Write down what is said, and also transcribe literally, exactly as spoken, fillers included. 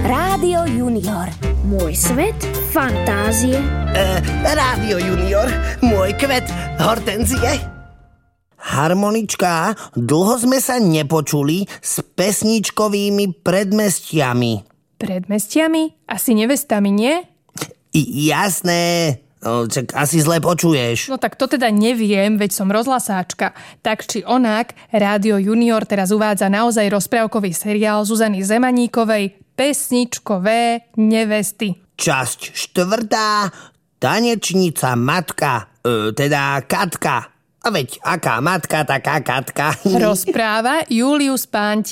Rádio Junior. Môj svet fantázie. E, Rádio Junior. Môj kvet hortenzie. Harmonička, dlho sme sa nepočuli s pesničkovými predmestiami. Predmestiami? Asi nevestami, nie? I, jasné. No, čak asi zle počuješ. No tak to teda neviem, veď som rozhlasáčka. Tak či onak, Rádio Junior teraz uvádza naozaj rozprávkový seriál Zuzany Zemaníkovej Pesničkové nevesty. Časť štvrtá, tanečnica matka, e, teda Katka. A veď aká matka, taká Katka. Rozpráva Julius Pánti.